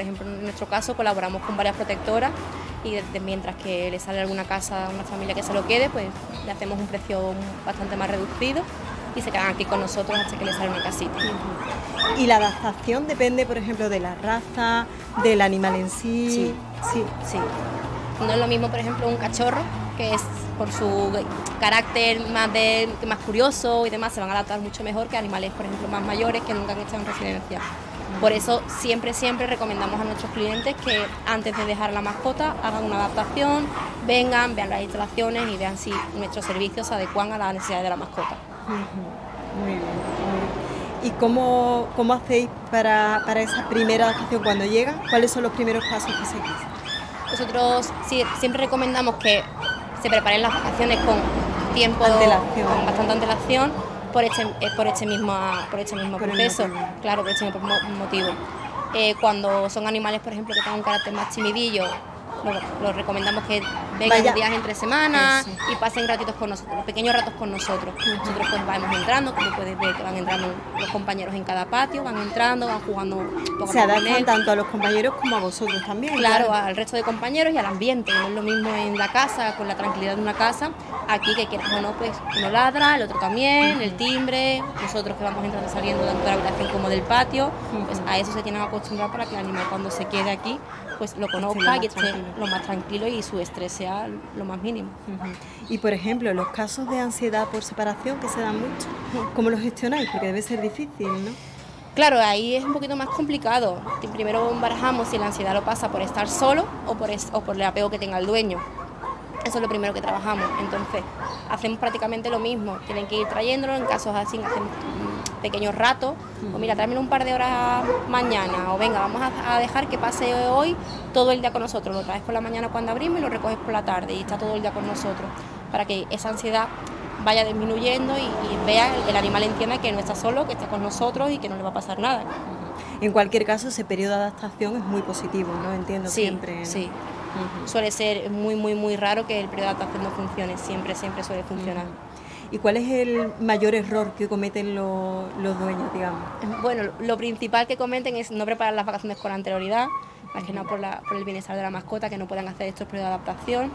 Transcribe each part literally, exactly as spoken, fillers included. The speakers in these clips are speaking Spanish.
ejemplo, en nuestro caso colaboramos con varias protectoras y desde, mientras que le sale alguna casa a una familia que se lo quede, pues le hacemos un precio bastante más reducido y se quedan aquí con nosotros hasta que les sale una casita. Uh-huh. ¿Y la adaptación depende, por ejemplo, de la raza, del animal en sí? Sí, sí, sí. No es lo mismo, por ejemplo, un cachorro, que es por su carácter más, de, más curioso y demás, se van a adaptar mucho mejor que animales, por ejemplo, más mayores que nunca han estado en residencia. Por eso siempre, siempre recomendamos a nuestros clientes que antes de dejar la mascota hagan una adaptación, vengan, vean las instalaciones y vean si nuestros servicios se adecuan a las necesidades de la mascota. Uh-huh. Muy bien, muy bien. ¿Y cómo, cómo hacéis para, para esa primera adaptación cuando llega? ¿Cuáles son los primeros pasos que seguís? Nosotros sí, siempre recomendamos que se preparen las vacaciones con tiempo, antelación. con bastante antelación, por este, por este mismo, por este mismo por proceso, claro, por este mismo motivo. Eh, cuando son animales, por ejemplo, que tengan un carácter más timidillo, lo, lo recomendamos que vengan Vaya. días entre semanas Eso. y pasen ratitos con nosotros, pequeños ratos con nosotros. Uh-huh. Nosotros pues vamos entrando, como puedes ver que van entrando los compañeros en cada patio, van entrando, van jugando. Se adaptan tanto a los compañeros como a vosotros también. Claro, claro, al resto de compañeros y al ambiente. No es lo mismo en la casa, con la tranquilidad de una casa, aquí que quieras o no, pues uno ladra, el otro también, uh-huh. el timbre, nosotros que vamos entrando y saliendo tanto de la habitación como del patio, uh-huh. pues a eso se tienen que acostumbrar para que el animal cuando se quede aquí pues lo conozca y esté tranquilo. lo más tranquilo y su estrés sea lo más mínimo. Uh-huh. Y por ejemplo, los casos de ansiedad por separación que se dan mucho, ¿cómo los gestionáis? Porque debe ser difícil, ¿no? Claro, ahí es un poquito más complicado. Primero barajamos si la ansiedad lo pasa por estar solo o por, es, o por el apego que tenga el dueño. Eso es lo primero que trabajamos. Entonces, hacemos prácticamente lo mismo. Tienen que ir trayéndolo, en casos así, hacemos pequeños ratos. O mira, tráemelo un par de horas mañana. O venga, vamos a, a dejar que pase hoy todo el día con nosotros. Lo traes por la mañana cuando abrimos y lo recoges por la tarde. Y está todo el día con nosotros. Para que esa ansiedad vaya disminuyendo y, y vea, el animal entienda que no está solo, que está con nosotros y que no le va a pasar nada. En cualquier caso, ese periodo de adaptación es muy positivo, ¿no? Entiendo sí, siempre. ¿no? Sí, uh-huh. Suele ser muy, muy, muy raro que el periodo de adaptación no funcione. Siempre, siempre suele funcionar. Uh-huh. ¿Y cuál es el mayor error que cometen los, los dueños, digamos? Bueno, lo principal que cometen es no preparar las vacaciones con anterioridad, más uh-huh. que nada por, la, por el bienestar de la mascota, que no puedan hacer estos periodos de adaptación.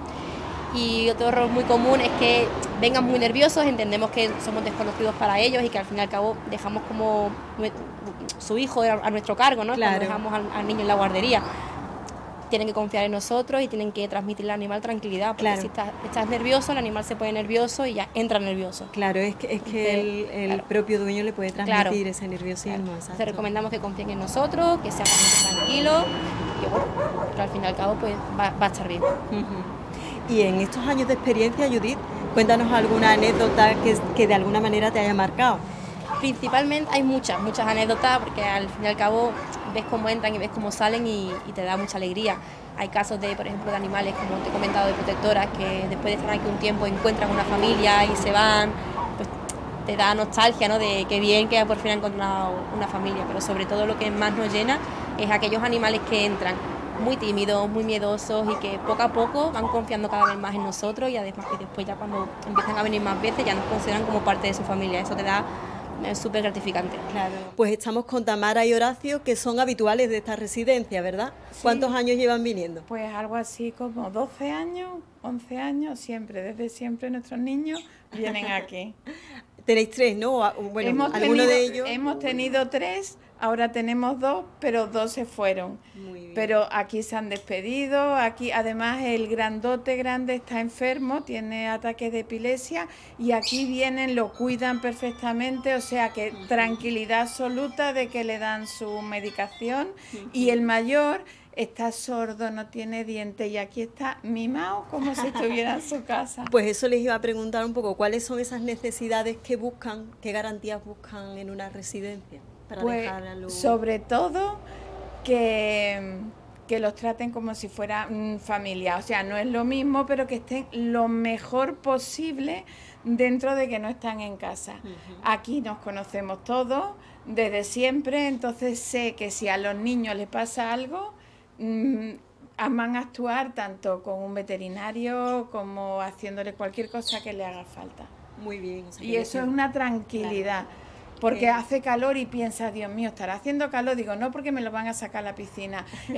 Y otro error muy común es que vengan muy nerviosos, entendemos que somos desconocidos para ellos y que al fin y al cabo dejamos como su hijo a nuestro cargo, ¿no? Claro. Cuando dejamos al, al niño en la guardería. Tienen que confiar en nosotros y tienen que transmitirle al animal tranquilidad, porque claro. si estás, estás nervioso, el animal se pone nervioso y ya entra nervioso. Claro, es que, es que Entonces, el, el claro. propio dueño le puede transmitir claro. ese nerviosismo. Claro. Entonces recomendamos que confíen en nosotros, que sean tranquilos, que bueno, que al fin y al cabo pues va, va a estar bien. Uh-huh. Y en estos años de experiencia, Judith, cuéntanos alguna anécdota que, que de alguna manera te haya marcado. Principalmente hay muchas, muchas anécdotas, porque al fin y al cabo ves cómo entran y ves cómo salen y, y te da mucha alegría. Hay casos de, por ejemplo, de animales, como te he comentado, de protectoras, que después de estar aquí un tiempo encuentran una familia y se van, pues te da nostalgia, ¿no? De qué bien que por fin han encontrado una familia, pero sobre todo lo que más nos llena es aquellos animales que entran muy tímidos, muy miedosos y que poco a poco van confiando cada vez más en nosotros y además y después ya cuando empiezan a venir más veces ya nos consideran como parte de su familia. Eso te da es súper gratificante. Claro. Pues estamos con Tamara y Horacio, que son habituales de esta residencia, ¿verdad? Sí. ¿Cuántos años llevan viniendo? Pues algo así como doce años, once años, siempre, desde siempre nuestros niños vienen aquí. Tenéis tres, ¿no? Bueno, hemos alguno tenido, de ellos. Hemos tenido tres, ahora tenemos dos, pero dos se fueron. Muy bien. Pero aquí se han despedido, aquí además el grandote grande está enfermo, tiene ataques de epilepsia y aquí vienen, lo cuidan perfectamente, o sea que tranquilidad absoluta de que le dan su medicación. Y el mayor está sordo, no tiene dientes y aquí está mimado como si estuviera en su casa. Pues eso les iba a preguntar un poco, ¿cuáles son esas necesidades que buscan, qué garantías buscan en una residencia para pues, dejar a los... sobre todo que, que los traten como si fueran familia, o sea, no es lo mismo, pero que estén lo mejor posible dentro de que no están en casa. Uh-huh. Aquí nos conocemos todos desde siempre, entonces sé que si a los niños les pasa algo, mmm, van a actuar tanto con un veterinario como haciéndole cualquier cosa que le haga falta. Muy bien. O sea, y eso es una tranquilidad. Claro. Porque hace calor y piensas, Dios mío, estará haciendo calor. Digo, no, porque me lo van a sacar a la piscina.